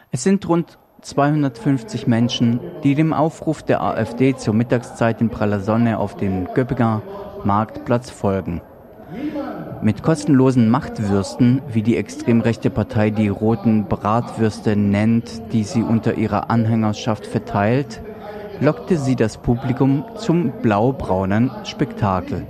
Es sind rund 250 Menschen, die dem Aufruf der AfD zur Mittagszeit in praller Sonne auf den Göppinger Marktplatz folgen. Mit kostenlosen Machtwürsten, wie die extrem rechte Partei die roten Bratwürste nennt, die sie unter ihrer Anhängerschaft verteilt, lockte sie das Publikum zum blau-braunen Spektakel.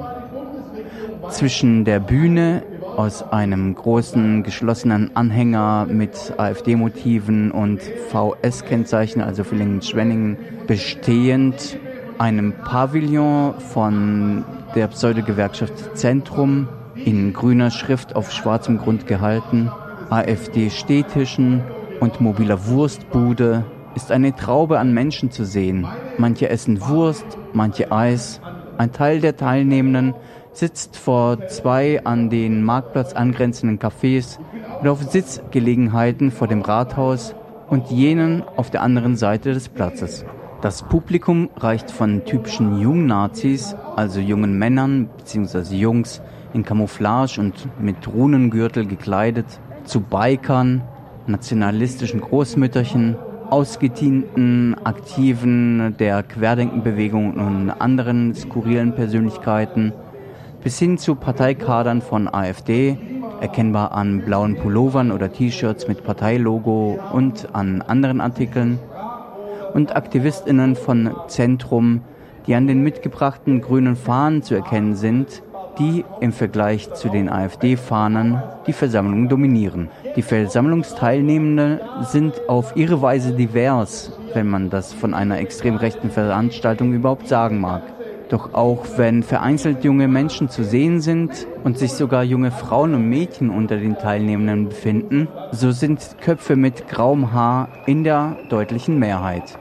Zwischen der Bühne, aus einem großen geschlossenen Anhänger mit AfD-Motiven und VS-Kennzeichen, also Villingen-Schwenningen, bestehend, einem Pavillon von der Pseudogewerkschaft Zentrum, in grüner Schrift auf schwarzem Grund gehalten, AfD-Stehtischen und mobiler Wurstbude, ist eine Traube an Menschen zu sehen. Manche essen Wurst, manche Eis. Ein Teil der Teilnehmenden sitzt vor 2 an den Marktplatz angrenzenden Cafés oder auf Sitzgelegenheiten vor dem Rathaus und jenen auf der anderen Seite des Platzes. Das Publikum reicht von typischen Jungnazis, also jungen Männern bzw. Jungs in Camouflage und mit Runengürtel gekleidet, zu Bikern, nationalistischen Großmütterchen, ausgedienten Aktiven der Querdenkenbewegung und anderen skurrilen Persönlichkeiten, bis hin zu Parteikadern von AfD, erkennbar an blauen Pullovern oder T-Shirts mit Parteilogo und an anderen Artikeln, und AktivistInnen von Zentrum, die an den mitgebrachten grünen Fahnen zu erkennen sind, die im Vergleich zu den AfD-Fahnen die Versammlung dominieren. Die Versammlungsteilnehmenden sind auf ihre Weise divers, wenn man das von einer extrem rechten Veranstaltung überhaupt sagen mag. Doch auch wenn vereinzelt junge Menschen zu sehen sind und sich sogar junge Frauen und Mädchen unter den Teilnehmenden befinden, so sind Köpfe mit grauem Haar in der deutlichen Mehrheit.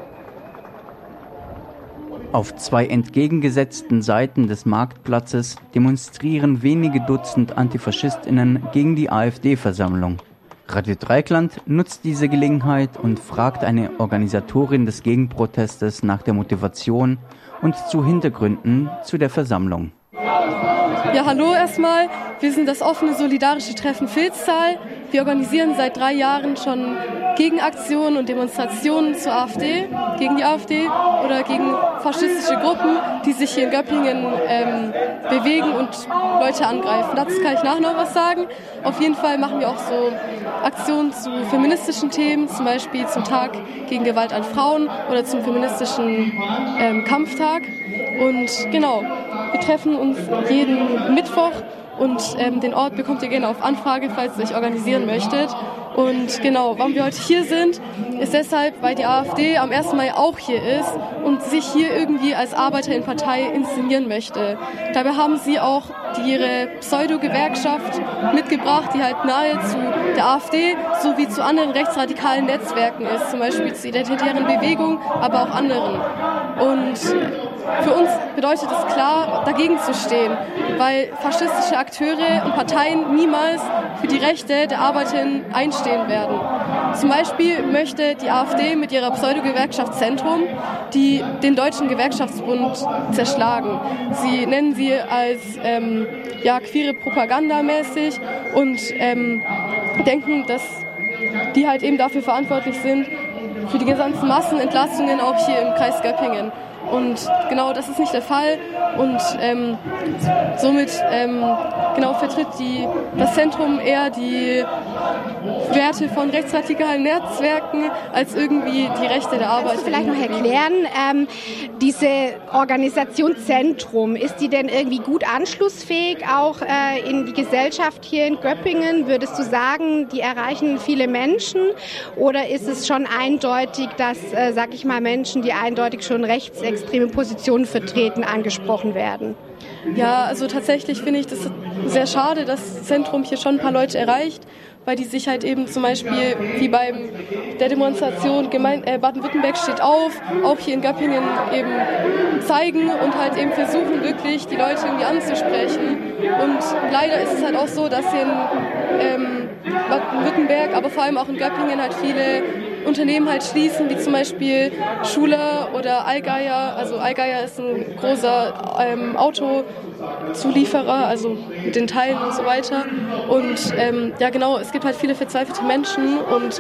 Auf 2 entgegengesetzten Seiten des Marktplatzes demonstrieren wenige Dutzend AntifaschistInnen gegen die AfD-Versammlung. Radio Dreieckland nutzt diese Gelegenheit und fragt eine Organisatorin des Gegenprotestes nach der Motivation und zu Hintergründen zu der Versammlung. Ja, hallo erstmal. Wir sind das offene solidarische Treffen Vilstal. Wir organisieren seit 3 Jahren schon Gegenaktionen und Demonstrationen zur AfD, gegen die AfD oder gegen faschistische Gruppen, die sich hier in Göppingen bewegen und Leute angreifen. Dazu kann ich nachher noch was sagen. Auf jeden Fall machen wir auch so Aktionen zu feministischen Themen, zum Beispiel zum Tag gegen Gewalt an Frauen oder zum feministischen Kampftag. Und genau, wir treffen uns jeden Mittwoch und den Ort bekommt ihr gerne auf Anfrage, falls ihr euch organisieren möchtet. Und genau, warum wir heute hier sind, ist deshalb, weil die AfD am 1. Mai auch hier ist und sich hier irgendwie als Arbeiterinnenpartei inszenieren möchte. Dabei haben sie auch ihre Pseudo-Gewerkschaft mitgebracht, die halt nahe zu der AfD sowie zu anderen rechtsradikalen Netzwerken ist, zum Beispiel zur Identitären Bewegung, aber auch anderen. Und für uns bedeutet es klar, dagegen zu stehen, weil faschistische Akteure und Parteien niemals für die Rechte der Arbeiterinnen einstehen werden. Zum Beispiel möchte die AfD mit ihrer Pseudo-Gewerkschaft Zentrum den Deutschen Gewerkschaftsbund zerschlagen. Sie nennen sie als queere Propaganda mäßig und denken, dass die halt eben dafür verantwortlich sind, für die gesamten Massenentlastungen auch hier im Kreis Göppingen. Und genau das ist nicht der Fall und somit vertritt das Zentrum eher die Werte von rechtsradikalen Netzwerken als irgendwie die Rechte der Arbeit. Kannst du vielleicht noch erklären, diese Organisation Zentrum, ist die denn irgendwie gut anschlussfähig auch in die Gesellschaft hier in Göppingen? Würdest du sagen, die erreichen viele Menschen oder ist es schon eindeutig, dass, Menschen, die eindeutig schon rechtsextreme Positionen vertreten, angesprochen werden? Ja, also tatsächlich finde ich das sehr schade, dass das Zentrum hier schon ein paar Leute erreicht, weil die sich halt eben zum Beispiel wie bei der Demonstration Baden-Württemberg steht auf, auch hier in Göppingen eben zeigen und halt eben versuchen wirklich die Leute irgendwie anzusprechen. Und leider ist es halt auch so, dass hier in Baden-Württemberg, aber vor allem auch in Göppingen halt viele Unternehmen halt schließen, wie zum Beispiel Schuler oder Allgeier. Also Allgeier ist ein großer Autozulieferer, also mit den Teilen und so weiter. Und es gibt halt viele verzweifelte Menschen und